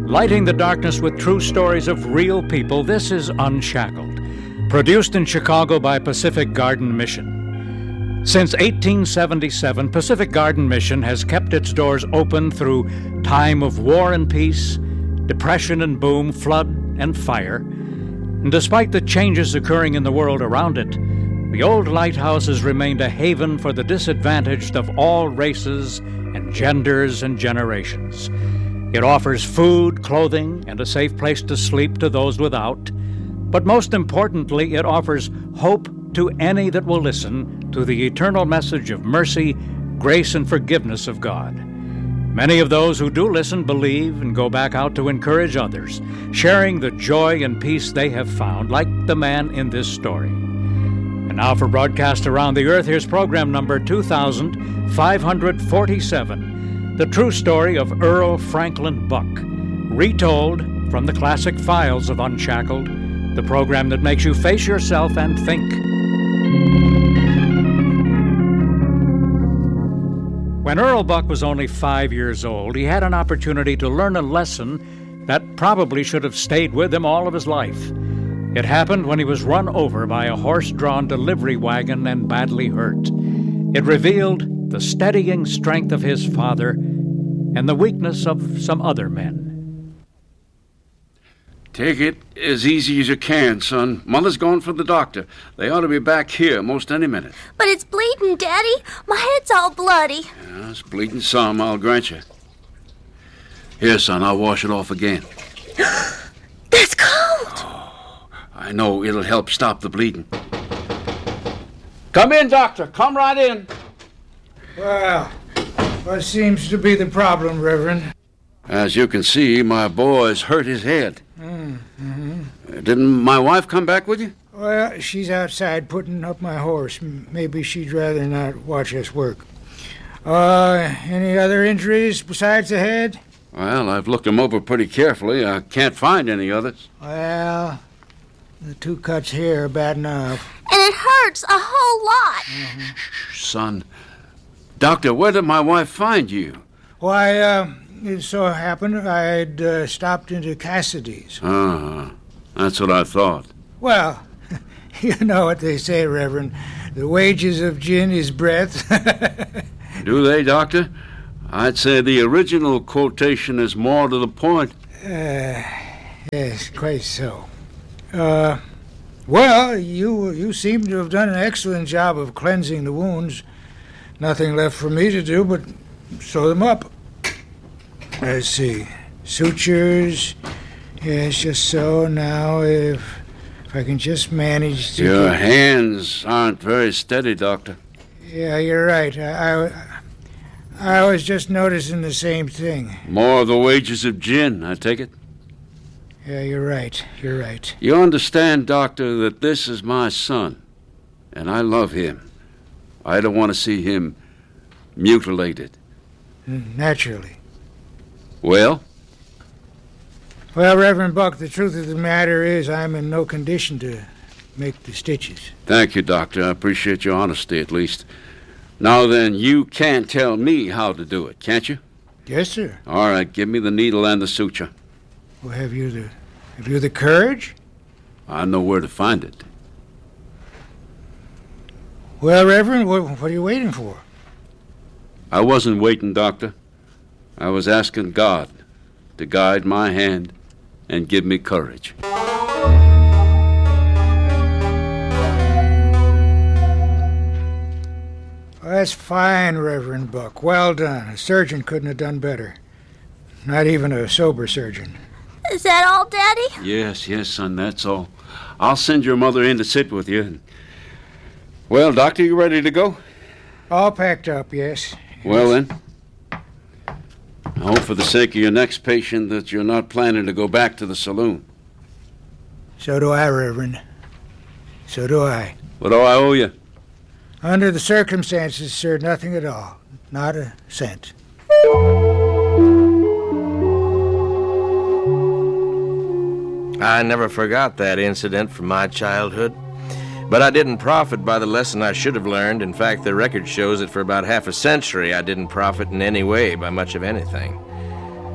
Lighting the darkness with true stories of real people, this is Unshackled, produced in Chicago by Pacific Garden Mission. Since 1877, Pacific Garden Mission has kept its doors open through time of war and peace, depression and boom, flood and fire. And despite the changes occurring in the world around it, the old lighthouse has remained a haven for the disadvantaged of all races and genders and generations. It offers food, clothing, and a safe place to sleep to those without. But most importantly, it offers hope to any that will listen to the eternal message of mercy, grace, and forgiveness of God. Many of those who do listen believe and go back out to encourage others, sharing the joy and peace they have found, like the man in this story. And now for broadcast around the earth, here's program number 2547. The true story of Earl Franklin Buck, retold from the classic files of Unshackled, the program that makes you face yourself and think. When Earl Buck was only 5 years old, he had an opportunity to learn a lesson that probably should have stayed with him all of his life. It happened when he was run over by a horse-drawn delivery wagon and badly hurt. It revealed the steadying strength of his father and the weakness of some other men. Take it as easy as you can, son. Mother's gone for the doctor. They ought to be back here most any minute. But it's bleeding, Daddy. My head's all bloody. Yeah, it's bleeding some, I'll grant you. Here, son, I'll wash it off again. That's cold. Oh, I know. It'll help stop the bleeding. Come in, doctor. Come right in. Well, what seems to be the problem, Reverend? As you can see, my boy's hurt his head. Mm-hmm. Didn't my wife come back with you? Well, she's outside putting up my horse. Maybe she'd rather not watch us work. Any other injuries besides the head? Well, I've looked them over pretty carefully. I can't find any others. Well, the 2 cuts here are bad enough. And it hurts a whole lot. Mm-hmm. Son, Doctor, where did my wife find you? Why, it so happened I'd stopped into Cassidy's. That's what I thought. Well, you know what they say, Reverend. The wages of gin is breath. Do they, Doctor? I'd say the original quotation is more to the point. Yes, quite so. Well, you seem to have done an excellent job of cleansing the wounds. Nothing left for me to do but sew them up. Let's see. Sutures. Yes, just so. Now, if I can just manage to... Your hands aren't very steady, Doctor. Yeah, you're right. I was just noticing the same thing. More of the wages of gin, I take it? Yeah, you're right. You're right. You understand, Doctor, that this is my son, and I love him. I don't want to see him mutilated. Naturally. Well? Well, Reverend Buck, the truth of the matter is I'm in no condition to make the stitches. Thank you, Doctor. I appreciate your honesty, at least. Now then, you can tell me how to do it, can't you? Yes, sir. All right, give me the needle and the suture. Well, have you the courage? I know where to find it. Well, Reverend, what are you waiting for? I wasn't waiting, Doctor. I was asking God to guide my hand and give me courage. Well, that's fine, Reverend Buck. Well done. A surgeon couldn't have done better. Not even a sober surgeon. Is that all, Daddy? Yes, son, that's all. I'll send your mother in to sit with you. Well, Doctor, you ready to go? All packed up, yes. Well, then. I hope for the sake of your next patient that you're not planning to go back to the saloon. So do I, Reverend. So do I. What do I owe you? Under the circumstances, sir, nothing at all. Not a cent. I never forgot that incident from my childhood. But I didn't profit by the lesson I should have learned. In fact, the record shows that for about half a century I didn't profit in any way by much of anything.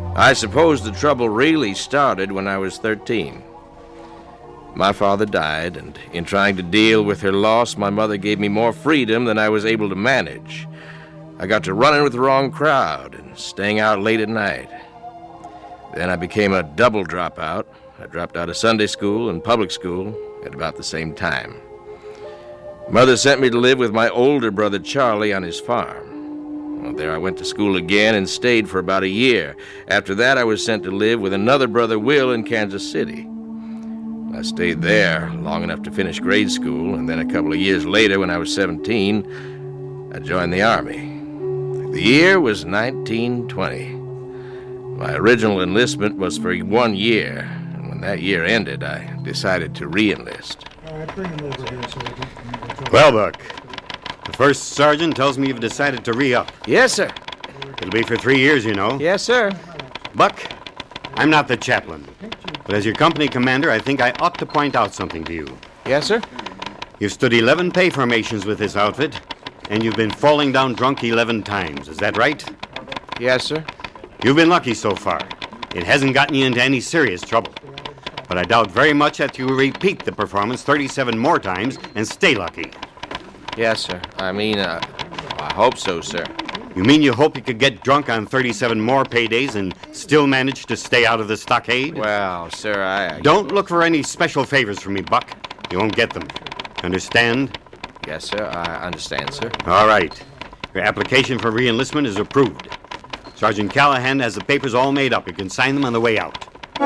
I suppose the trouble really started when I was 13. My father died, and in trying to deal with her loss, my mother gave me more freedom than I was able to manage. I got to running with the wrong crowd and staying out late at night. Then I became a double dropout. I dropped out of Sunday school and public school at about the same time. Mother sent me to live with my older brother Charlie on his farm. Well, there I went to school again and stayed for about a year. After that, I was sent to live with another brother, Will, in Kansas City. I stayed there long enough to finish grade school, and then a couple of years later, when I was 17, I joined the Army. The year was 1920. My original enlistment was for 1 year, and when that year ended, I decided to re-enlist. All right, bring him over here so we can... Well, Buck, the first sergeant tells me you've decided to re-up. Yes, sir. It'll be for 3 years, you know. Yes, sir. Buck, I'm not the chaplain, but as your company commander, I think I ought to point out something to you. Yes, sir. You've stood 11 pay formations with this outfit, and you've been falling down drunk 11 times. Is that right? Yes, sir. You've been lucky so far. It hasn't gotten you into any serious trouble. But I doubt very much that you repeat the performance 37 more times and stay lucky. Yes, sir. I hope so, sir. You mean you hope you could get drunk on 37 more paydays and still manage to stay out of the stockade? Well, sir, I... Don't look for any special favors from me, Buck. You won't get them. Understand? Yes, sir. I understand, sir. All right. Your application for re-enlistment is approved. Sergeant Callahan has the papers all made up. You can sign them on the way out.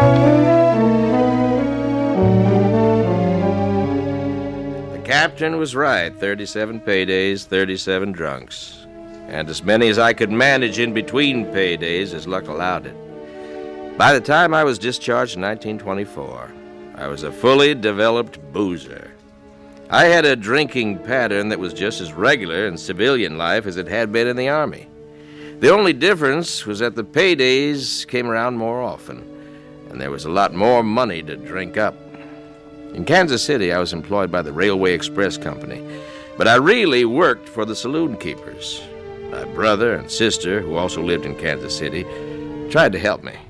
The captain was right. 37 paydays, 37 drunks. And as many as I could manage in between paydays as luck allowed it. By the time I was discharged in 1924, I was a fully developed boozer. I had a drinking pattern that was just as regular in civilian life as it had been in the Army. The only difference was that the paydays came around more often, and there was a lot more money to drink up. In Kansas City, I was employed by the Railway Express Company, but I really worked for the saloon keepers. My brother and sister, who also lived in Kansas City, tried to help me.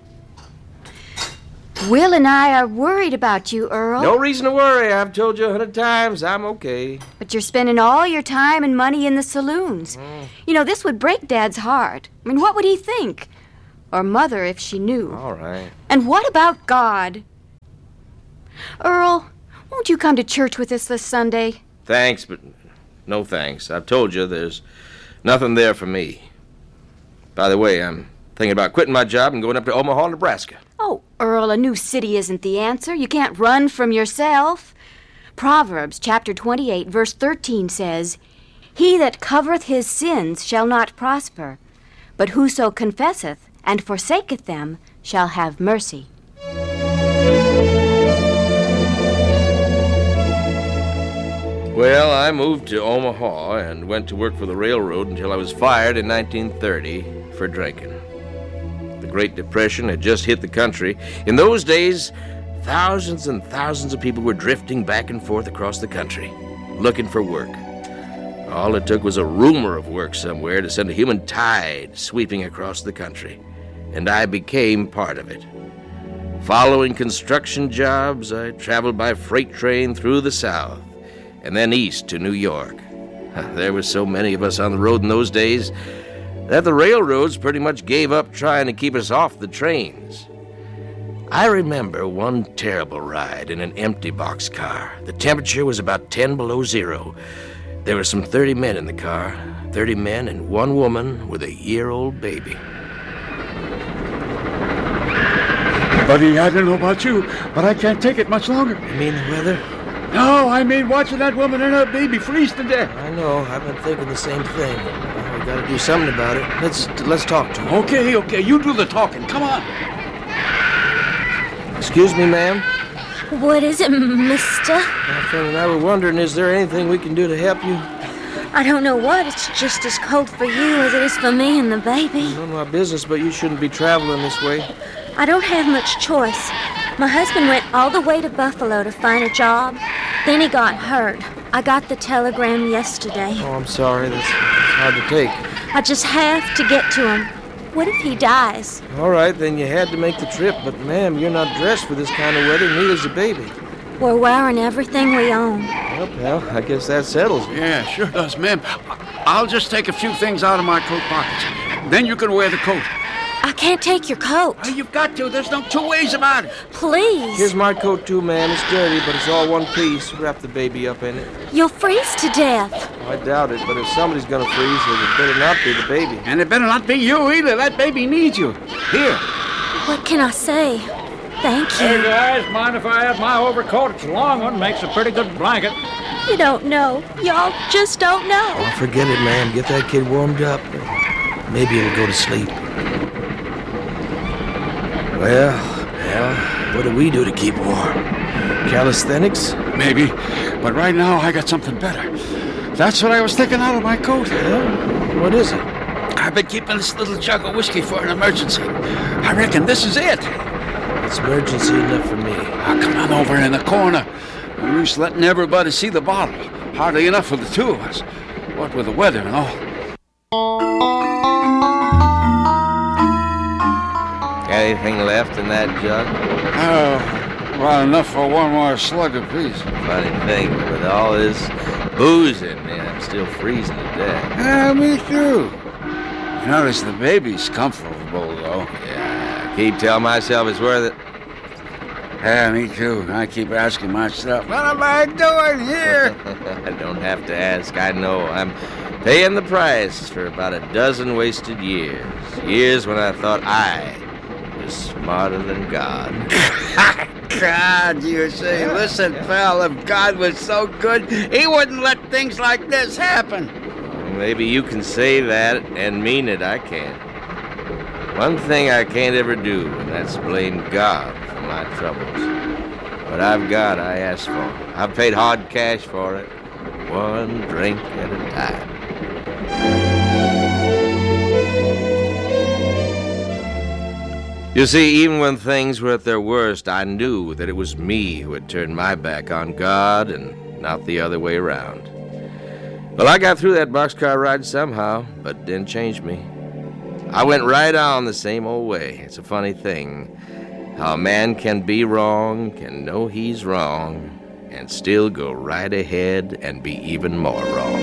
Will and I are worried about you, Earl. No reason to worry. I've told you 100 times I'm okay. But you're spending all your time and money in the saloons. You know, this would break Dad's heart. I mean, what would he think? Or Mother if she knew. All right. And what about God? Earl, won't you come to church with us this Sunday? Thanks, but no thanks. I've told you there's nothing there for me. By the way, I'm thinking about quitting my job and going up to Omaha, Nebraska. Oh, Earl, a new city isn't the answer. You can't run from yourself. Proverbs chapter 28, verse 13 says, "He that covereth his sins shall not prosper, but whoso confesseth and forsaketh them shall have mercy." Well, I moved to Omaha and went to work for the railroad until I was fired in 1930 for drinking. The Great Depression had just hit the country. In those days, thousands and thousands of people were drifting back and forth across the country, looking for work. All it took was a rumor of work somewhere to send a human tide sweeping across the country, and I became part of it. Following construction jobs, I traveled by freight train through the South, and then east to New York. There were so many of us on the road in those days that the railroads pretty much gave up trying to keep us off the trains. I remember one terrible ride in an empty boxcar. The temperature was about 10 below zero. There were some 30 men in the car, 30 men and one woman with a year-old baby. Buddy, I don't know about you, but I can't take it much longer. You mean the weather? No, I mean watching that woman and her baby freeze to death. I know. I've been thinking the same thing. We gotta do something about it. Let's talk to her. Okay, you do the talking. Come on. Excuse me, ma'am. What is it, mister? My friend and I were wondering, is there anything we can do to help you? I don't know what. It's just as cold for you as it is for me and the baby. None of my business, but you shouldn't be traveling this way. I don't have much choice. My husband went all the way to Buffalo to find a job. Then he got hurt. I got the telegram yesterday. Oh, I'm sorry. That's hard to take. I just have to get to him. What if he dies? All right, then you had to make the trip, but ma'am, you're not dressed for this kind of weather, neither's the baby. We're wearing everything we own. Well, pal, I guess that settles it. Yeah, sure does, ma'am. I'll just take a few things out of my coat pockets. Then you can wear the coat. I can't take your coat. Oh, you've got to. There's no two ways about it. Please. Here's my coat, too, ma'am. It's dirty, but it's all one piece. Wrap the baby up in it. You'll freeze to death. Oh, I doubt it, but if somebody's gonna freeze, then it better not be the baby. And it better not be you either. That baby needs you. Here. What can I say? Thank you. Hey, guys, mind if I have my overcoat? It's a long one, makes a pretty good blanket. You don't know. Y'all just don't know. Oh, forget it, ma'am. Get that kid warmed up. Maybe he'll go to sleep. Well, what do we do to keep warm? Calisthenics? Maybe. But right now, I got something better. That's what I was taking out of my coat. Yeah? What is it? I've been keeping this little jug of whiskey for an emergency. I reckon this is it. It's emergency enough for me. Now, come on over in the corner. I'm used to letting everybody see the bottle. Hardly enough for the two of us. What with the weather and all. Got anything left in that jug? Oh, well, enough for one more slug apiece. Funny thing, with all this booze in me, I'm still freezing to death. Yeah, me too. You notice the baby's comfortable, though. Yeah, I keep telling myself it's worth it. Yeah, me too. I keep asking myself, what am I doing here? I don't have to ask. I know. I'm paying the price for about a dozen wasted years. Years when I thought I was smarter than God. God, you say. Listen, pal, if God was so good, he wouldn't let things like this happen. Well, maybe you can say that and mean it. I can't. One thing I can't ever do, and that's blame God for my troubles. What I've got, I asked for. I've paid hard cash for it, one drink at a time. You see, even when things were at their worst, I knew that it was me who had turned my back on God and not the other way around. Well, I got through that boxcar ride somehow, but it didn't change me. I went right on the same old way. It's a funny thing how a man can be wrong, can know he's wrong, and still go right ahead and be even more wrong.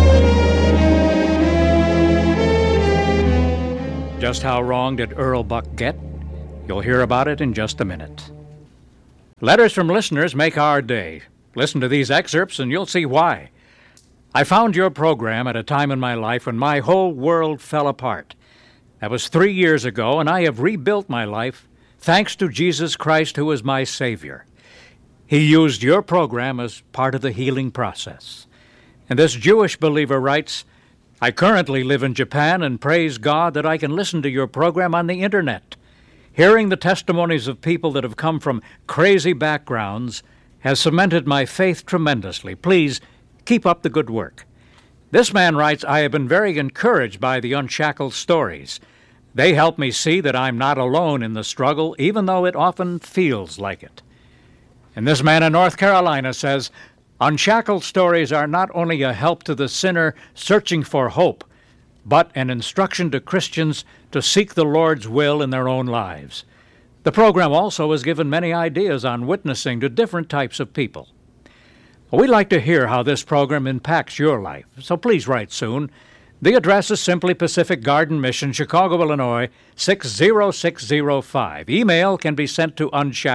Just how wrong did Earl Buck get? You'll hear about it in just a minute. Letters from listeners make our day. Listen to these excerpts and you'll see why. I found your program at a time in my life when my whole world fell apart. That was 3 years ago, and I have rebuilt my life thanks to Jesus Christ, who is my Savior. He used your program as part of the healing process. And this Jewish believer writes, I currently live in Japan and praise God that I can listen to your program on the Internet. Hearing the testimonies of people that have come from crazy backgrounds has cemented my faith tremendously. Please keep up the good work. This man writes, I have been very encouraged by the Unshackled stories. They help me see that I'm not alone in the struggle, even though it often feels like it. And this man in North Carolina says, Unshackled stories are not only a help to the sinner searching for hope, but an instruction to Christians to seek the Lord's will in their own lives. The program also has given many ideas on witnessing to different types of people. We'd like to hear how this program impacts your life, so please write soon. The address is simply Pacific Garden Mission, Chicago, Illinois, 60605. Email can be sent to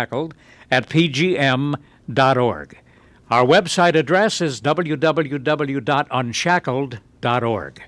unshackled@pgm.org. Our website address is www.unshackled.org.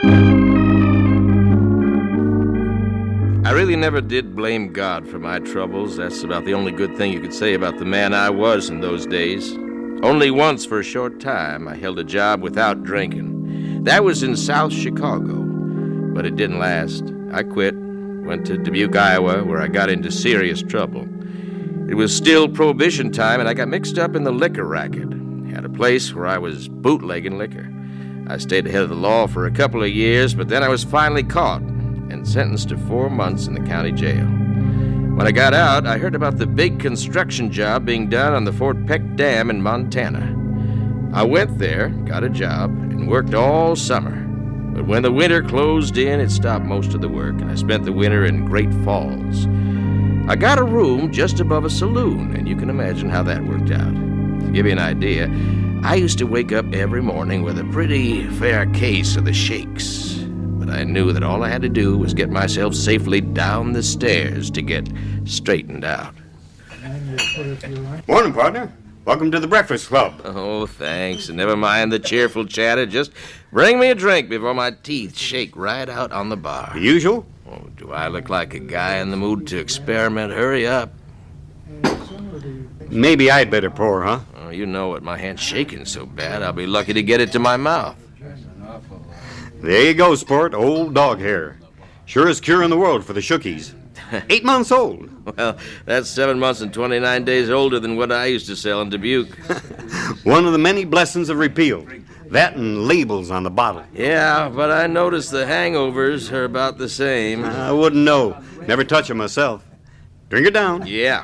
I really never did blame God for my troubles. That's about the only good thing you could say about the man I was in those days. Only once for a short time I held a job without drinking. That was in South Chicago, but it didn't last. I quit, went to Dubuque, Iowa, where I got into serious trouble. It was still Prohibition time, and I got mixed up in the liquor racket. Had a place where I was bootlegging liquor. I stayed ahead of the law for a couple of years, but then I was finally caught and sentenced to 4 months in the county jail. When I got out, I heard about the big construction job being done on the Fort Peck Dam in Montana. I went there, got a job, and worked all summer. But when the winter closed in, it stopped most of the work, and I spent the winter in Great Falls. I got a room just above a saloon, and you can imagine how that worked out. To give you an idea, I used to wake up every morning with a pretty fair case of the shakes. But I knew that all I had to do was get myself safely down the stairs to get straightened out. Morning, partner. Welcome to the Breakfast Club. Oh, thanks. And never mind the cheerful chatter. Just bring me a drink before my teeth shake right out on the bar. The usual? Oh, do I look like a guy in the mood to experiment? Hurry up. Maybe I'd better pour, huh? Oh, you know it. My hand's shaking so bad, I'll be lucky to get it to my mouth. There you go, sport. Old dog hair. Surest cure in the world for the shookies. 8 months old. Well, that's 7 months and 29 days older than what I used to sell in Dubuque. One of the many blessings of repeal. That and labels on the bottle. Yeah, but I noticed the hangovers are about the same. I wouldn't know. Never touch 'em myself. Drink it down. Yeah.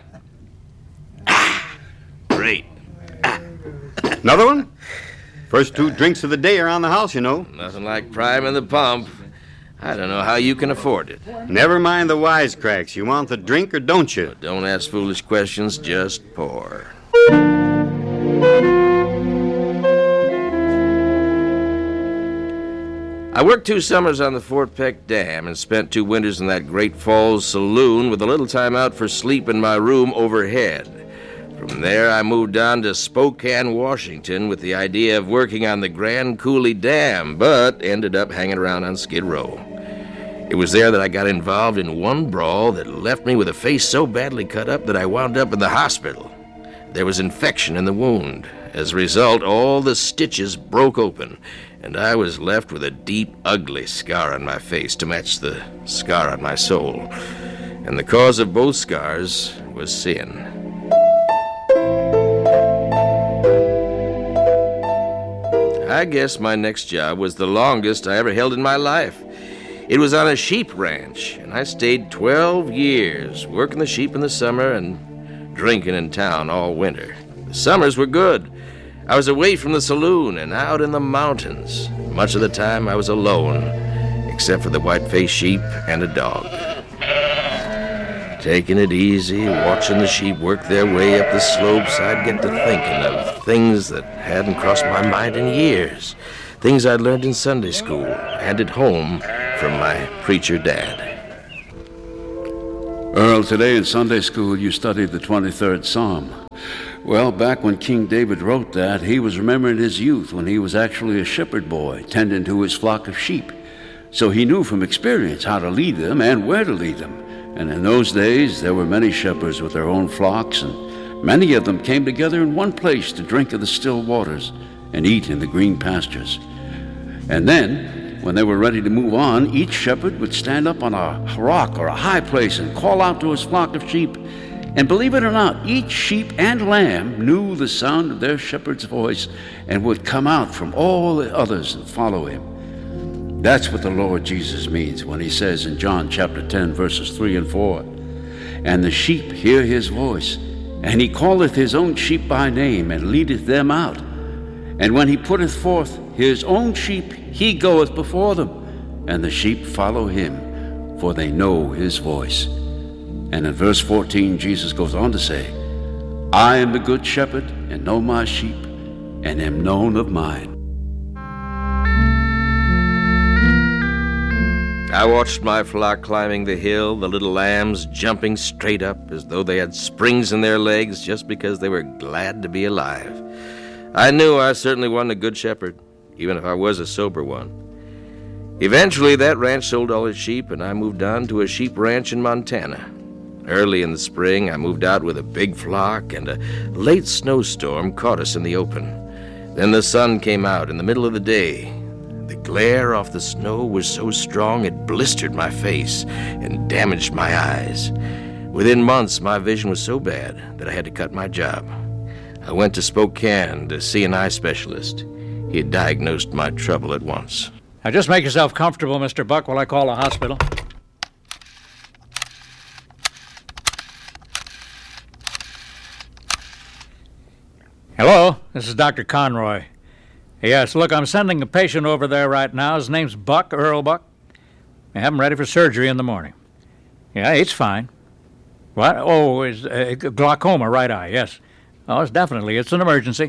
Great. Another one? First 2 drinks of the day around the house, you know. Nothing like priming the pump. I don't know how you can afford it. Never mind the wisecracks. You want the drink or don't you? But don't ask foolish questions, just pour. I worked 2 summers on the Fort Peck Dam and spent 2 winters in that Great Falls saloon with a little time out for sleep in my room overhead. From there, I moved on to Spokane, Washington, with the idea of working on the Grand Coulee Dam, but ended up hanging around on Skid Row. It was there that I got involved in one brawl that left me with a face so badly cut up that I wound up in the hospital. There was infection in the wound. As a result, all the stitches broke open, and I was left with a deep, ugly scar on my face to match the scar on my soul. And the cause of both scars was sin. I guess my next job was the longest I ever held in my life. It was on a sheep ranch, and I stayed 12 years, working the sheep in the summer and drinking in town all winter. The summers were good. I was away from the saloon and out in the mountains. Much of the time I was alone, except for the white-faced sheep and a dog. Taking it easy, watching the sheep work their way up the slopes, I'd get to thinking of things that hadn't crossed my mind in years. Things I'd learned in Sunday school and at home from my preacher dad. Earl, today in Sunday school you studied the 23rd Psalm. Well, back when King David wrote that, he was remembering his youth when he was actually a shepherd boy tending to his flock of sheep. So he knew from experience how to lead them and where to lead them. And in those days, there were many shepherds with their own flocks, and many of them came together in one place to drink of the still waters and eat in the green pastures. And then, when they were ready to move on, each shepherd would stand up on a rock or a high place and call out to his flock of sheep. And believe it or not, each sheep and lamb knew the sound of their shepherd's voice and would come out from all the others and follow him. That's what the Lord Jesus means when he says in John chapter 10, verses 3 and 4, "And the sheep hear his voice, and he calleth his own sheep by name, and leadeth them out. And when he putteth forth his own sheep, he goeth before them, and the sheep follow him, for they know his voice." And in verse 14, Jesus goes on to say, "I am the good shepherd, and know my sheep, and am known of mine." I watched my flock climbing the hill, the little lambs jumping straight up as though they had springs in their legs just because they were glad to be alive. I knew I certainly wasn't a good shepherd, even if I was a sober one. Eventually, that ranch sold all its sheep, and I moved on to a sheep ranch in Montana. Early in the spring, I moved out with a big flock, and a late snowstorm caught us in the open. Then the sun came out in the middle of the day. The glare off the snow was so strong it blistered my face and damaged my eyes. Within months, my vision was so bad that I had to cut my job. I went to Spokane to see an eye specialist. He had diagnosed my trouble at once. Now just make yourself comfortable, Mr. Buck, while I call the hospital. Hello, this is Dr. Conroy. Yes, look, I'm sending a patient over there right now. His name's Buck, Earl Buck. I have him ready for surgery in the morning. Yeah, it's fine. What? Oh, it's glaucoma, right eye, yes. Oh, it's an emergency.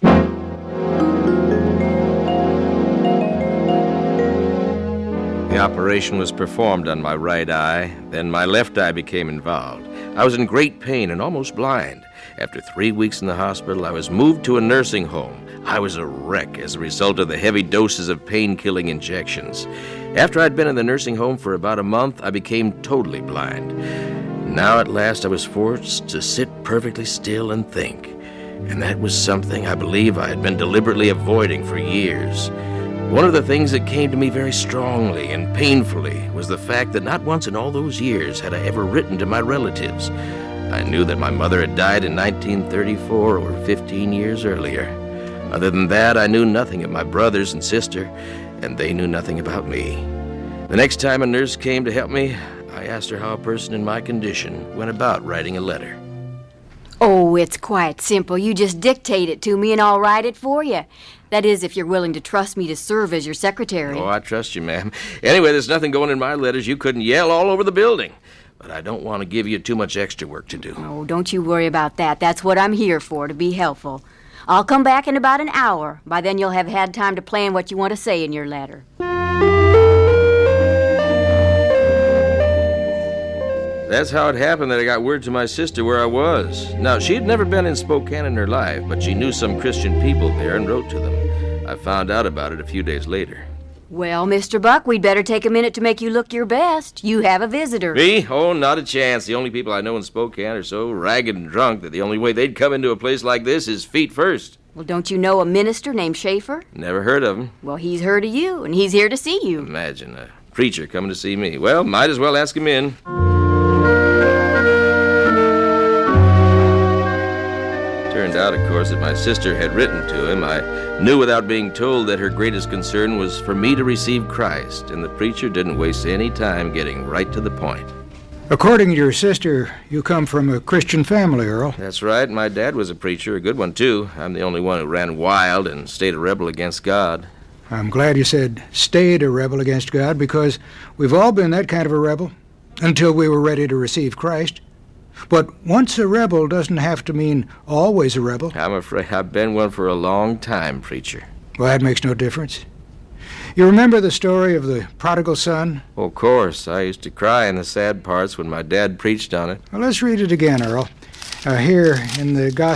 The operation was performed on my right eye, then my left eye became involved. I was in great pain and almost blind. After 3 weeks in the hospital, I was moved to a nursing home. I was a wreck as a result of the heavy doses of pain-killing injections. After I'd been in the nursing home for about a month, I became totally blind. Now at last I was forced to sit perfectly still and think. And that was something I believe I had been deliberately avoiding for years. One of the things that came to me very strongly and painfully was the fact that not once in all those years had I ever written to my relatives. I knew that my mother had died in 1934 or 15 years earlier. Other than that, I knew nothing of my brothers and sister, and they knew nothing about me. The next time a nurse came to help me, I asked her how a person in my condition went about writing a letter. Oh, it's quite simple. You just dictate it to me and I'll write it for you. That is, if you're willing to trust me to serve as your secretary. Oh, I trust you, ma'am. Anyway, there's nothing going in my letters. You couldn't yell all over the building. But I don't want to give you too much extra work to do. Oh, don't you worry about that. That's what I'm here for, to be helpful. I'll come back in about an hour. By then you'll have had time to plan what you want to say in your letter. That's how it happened that I got word to my sister where I was. Now, she had never been in Spokane in her life, but she knew some Christian people there and wrote to them. I found out about it a few days later. Well, Mr. Buck, we'd better take a minute to make you look your best. You have a visitor. Me? Oh, not a chance. The only people I know in Spokane are so ragged and drunk that the only way they'd come into a place like this is feet first. Well, don't you know a minister named Schaefer? Never heard of him. Well, he's heard of you, and he's here to see you. Imagine a preacher coming to see me. Well, might as well ask him in. Turned out, of course, that my sister had written to him. I knew without being told that her greatest concern was for me to receive Christ, and the preacher didn't waste any time getting right to the point. According to your sister, you come from a Christian family, Earl. That's right. My dad was a preacher, a good one, too. I'm the only one who ran wild and stayed a rebel against God. I'm glad you said stayed a rebel against God, because we've all been that kind of a rebel until we were ready to receive Christ. But once a rebel doesn't have to mean always a rebel. I'm afraid I've been one for a long time, preacher. Well, that makes no difference. You remember the story of the prodigal son? Well, of course. I used to cry in the sad parts when my dad preached on it. Well, let's read it again, Earl. Here in the Gospel